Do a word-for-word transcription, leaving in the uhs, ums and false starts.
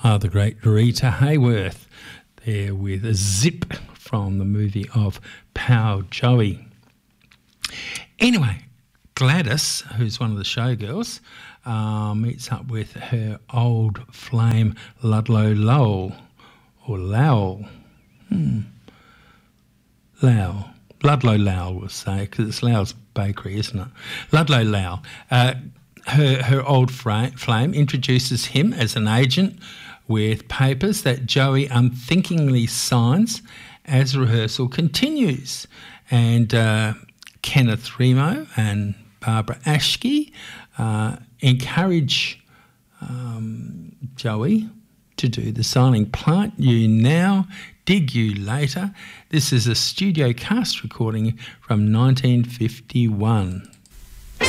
Ah, the great Rita Hayworth there with a Zip from the movie of Pow Joey. Anyway, Gladys, who's one of the showgirls, uh, meets up with her old flame Ludlow Lowell, or Lowell. Hmm. Lowell. Ludlow Lowell, we'll say, because it's Lowell's bakery, isn't it? Ludlow Lowell. Uh, her, her old fra- flame introduces him as an agent with papers that Joey unthinkingly signs as rehearsal continues. And uh, Kenneth Remo and Barbara Aschke uh, encourage um, Joey to do the signing. Plant you now, dig you later. This is a studio cast recording from nineteen fifty-one.